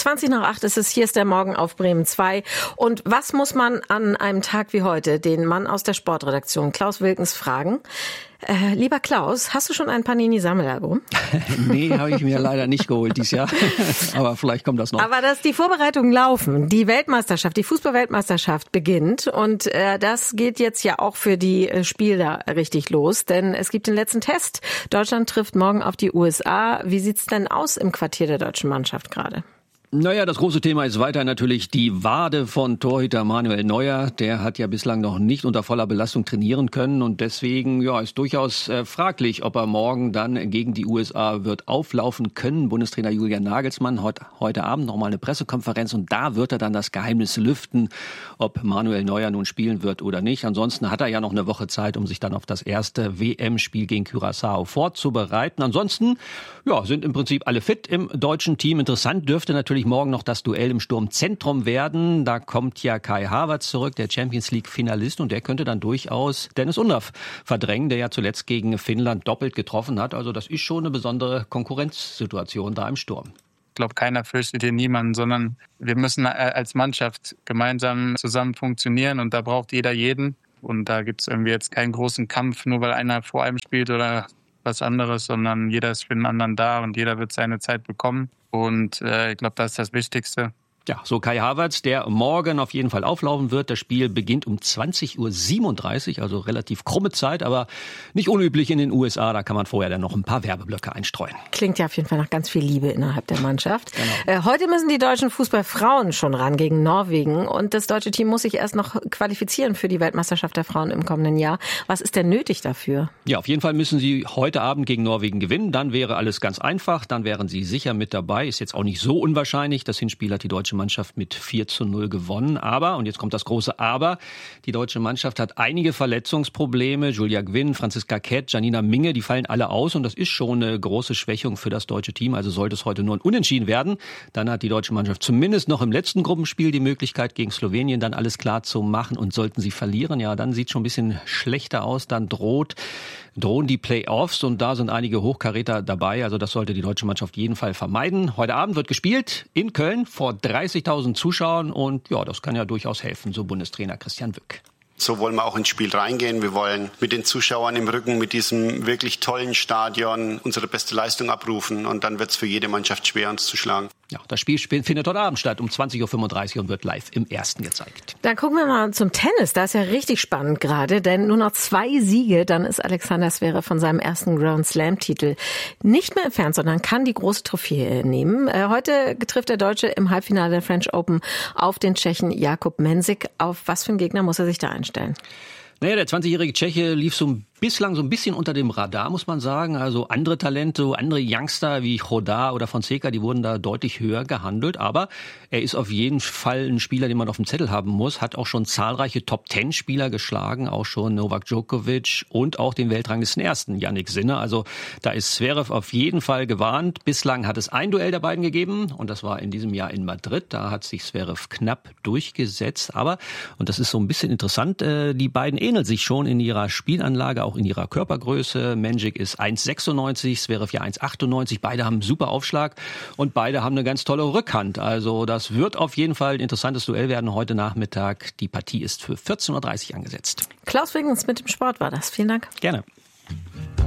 8:20 ist es. Hier ist der Morgen auf Bremen 2. Und was muss man an einem Tag wie heute den Mann aus der Sportredaktion, Klaus Wilkens, fragen? Lieber Klaus, hast du schon ein Panini-Sammelalbum? Nee, habe ich mir leider nicht geholt dieses Jahr. Aber vielleicht kommt das noch. Aber dass die Vorbereitungen laufen, die Weltmeisterschaft, die Fußball-Weltmeisterschaft beginnt. Und das geht jetzt ja auch für die Spieler richtig los. Denn es gibt den letzten Test. Deutschland trifft morgen auf die USA. Wie sieht's denn aus im Quartier der deutschen Mannschaft gerade? Naja, das große Thema ist weiter natürlich die Wade von Torhüter Manuel Neuer. Der hat ja bislang noch nicht unter voller Belastung trainieren können und deswegen ist durchaus fraglich, ob er morgen dann gegen die USA wird auflaufen können. Bundestrainer Julian Nagelsmann heute Abend noch mal eine Pressekonferenz und da wird er dann das Geheimnis lüften, ob Manuel Neuer nun spielen wird oder nicht. Ansonsten hat er ja noch eine Woche Zeit, um sich dann auf das erste WM-Spiel gegen Curaçao vorzubereiten. Ansonsten sind im Prinzip alle fit im deutschen Team. Interessant dürfte natürlich morgen noch das Duell im Sturmzentrum werden. Da kommt ja Kai Havertz zurück, der Champions-League-Finalist, und der könnte dann durchaus Dennis Undaff verdrängen, der ja zuletzt gegen Finnland doppelt getroffen hat. Also das ist schon eine besondere Konkurrenzsituation da im Sturm. Ich glaube, keiner fürchtet hier niemanden, sondern wir müssen als Mannschaft gemeinsam zusammen funktionieren und da braucht jeder jeden. Und da gibt es irgendwie jetzt keinen großen Kampf, nur weil einer vor einem spielt oder was anderes, sondern jeder ist für den anderen da und jeder wird seine Zeit bekommen. Und ich glaube, das ist das Wichtigste. Ja, so Kai Havertz, der morgen auf jeden Fall auflaufen wird. Das Spiel beginnt um 20:37 Uhr, also relativ krumme Zeit, aber nicht unüblich in den USA. Da kann man vorher dann noch ein paar Werbeblöcke einstreuen. Klingt ja auf jeden Fall nach ganz viel Liebe innerhalb der Mannschaft. Genau. Heute müssen die deutschen Fußballfrauen schon ran gegen Norwegen und das deutsche Team muss sich erst noch qualifizieren für die Weltmeisterschaft der Frauen im kommenden Jahr. Was ist denn nötig dafür? Ja, auf jeden Fall müssen sie heute Abend gegen Norwegen gewinnen. Dann wäre alles ganz einfach. Dann wären sie sicher mit dabei. Ist jetzt auch nicht so unwahrscheinlich. Das Hinspiel hat die deutsche Mannschaft mit 4:0 gewonnen. Aber, und jetzt kommt das große Aber, die deutsche Mannschaft hat einige Verletzungsprobleme. Julia Gwynn, Franziska Kett, Janina Minge, die fallen alle aus. Und das ist schon eine große Schwächung für das deutsche Team. Also sollte es heute nur ein Unentschieden werden. Dann hat die deutsche Mannschaft zumindest noch im letzten Gruppenspiel die Möglichkeit, gegen Slowenien dann alles klar zu machen. Und sollten sie verlieren, dann sieht es schon ein bisschen schlechter aus. Dann drohen die Playoffs und da sind einige Hochkaräter dabei. Also das sollte die deutsche Mannschaft jeden Fall vermeiden. Heute Abend wird gespielt in Köln vor 30.000 Zuschauern und das kann ja durchaus helfen, so Bundestrainer Christian Wück. So wollen wir auch ins Spiel reingehen. Wir wollen mit den Zuschauern im Rücken, mit diesem wirklich tollen Stadion unsere beste Leistung abrufen und dann wird es für jede Mannschaft schwer, uns zu schlagen. Ja, das Spiel findet heute Abend statt um 20:35 Uhr und wird live im Ersten gezeigt. Dann gucken wir mal zum Tennis. Da ist ja richtig spannend gerade, denn nur noch 2 Siege, dann ist Alexander Zverev von seinem ersten Grand Slam-Titel nicht mehr entfernt, sondern kann die große Trophäe nehmen. Heute trifft der Deutsche im Halbfinale der French Open auf den Tschechen Jakub Mensik. Auf was für einen Gegner muss er sich da einstellen? Naja, der 20-jährige Tscheche lief bislang so ein bisschen unter dem Radar, muss man sagen. Also andere Talente, andere Youngster wie Chodar oder Fonseca, die wurden da deutlich höher gehandelt. Aber er ist auf jeden Fall ein Spieler, den man auf dem Zettel haben muss. Hat auch schon zahlreiche Top-10-Spieler geschlagen, auch schon Novak Djokovic und auch den Weltranglisten Ersten, Jannik Sinner. Also da ist Zverev auf jeden Fall gewarnt. Bislang hat es ein Duell der beiden gegeben und das war in diesem Jahr in Madrid. Da hat sich Zverev knapp durchgesetzt. Aber, und das ist so ein bisschen interessant, die beiden ähneln sich schon in ihrer Spielanlage, auch in ihrer Körpergröße. Mensik ist 1,96, Zverev ja 1,98. Beide haben einen super Aufschlag und beide haben eine ganz tolle Rückhand. Also das wird auf jeden Fall ein interessantes Duell werden heute Nachmittag. Die Partie ist für 14:30 Uhr angesetzt. Klaus Wilkens mit dem Sport war das. Vielen Dank. Gerne.